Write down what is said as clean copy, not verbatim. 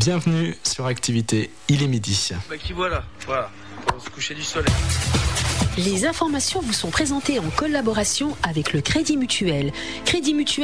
Bienvenue sur Activité, il est midi. Qui voilà, on se coucher du soleil. Les informations vous sont présentées en collaboration avec le Crédit Mutuel. Crédit Mutuel